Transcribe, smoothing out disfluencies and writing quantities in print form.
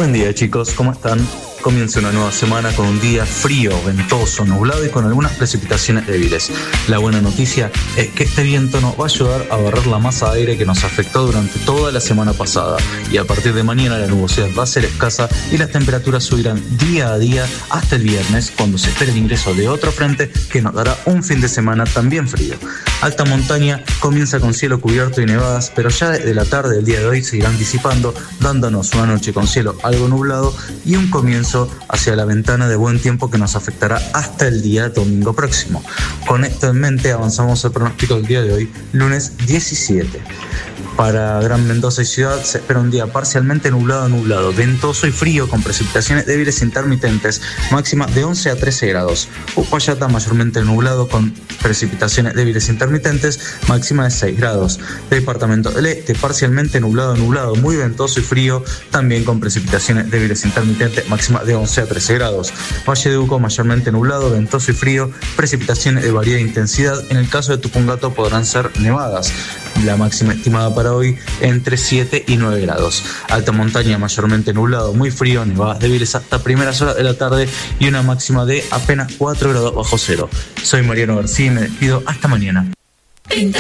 Buen día, chicos, ¿cómo están? Comienza una nueva semana con un día frío, ventoso, nublado y con algunas precipitaciones débiles. La buena noticia es que este viento nos va a ayudar a barrer la masa de aire que nos afectó durante toda la semana pasada. Y a partir de mañana la nubosidad va a ser escasa y las temperaturas subirán día a día hasta el viernes, cuando se espera el ingreso de otro frente que nos dará un fin de semana también frío. Alta montaña comienza con cielo cubierto y nevadas, pero ya desde la tarde del día de hoy se irán disipando, dándonos una noche con cielo algo nublado y un comienzo hacia la ventana de buen tiempo que nos afectará hasta el día domingo próximo. Con esto en mente avanzamos al pronóstico del día de hoy, lunes 17. Para Gran Mendoza y Ciudad se espera un día parcialmente nublado, ventoso y frío con precipitaciones débiles intermitentes, máxima de 11 a 13 grados. Uspallata mayormente nublado con precipitaciones débiles intermitentes, máxima de 6 grados. Departamento del Este parcialmente nublado, muy ventoso y frío, también con precipitaciones débiles intermitentes, máxima de 11 a 13 grados. Valle de Uco mayormente nublado, ventoso y frío, precipitaciones de variada intensidad. En el caso de Tupungato podrán ser nevadas. La máxima estimada para hoy entre 7 y 9 grados. Alta montaña mayormente nublado, muy frío, nevadas débiles hasta primeras horas de la tarde y una máxima de apenas 4 grados bajo cero. Soy Mariano García y me despido hasta mañana.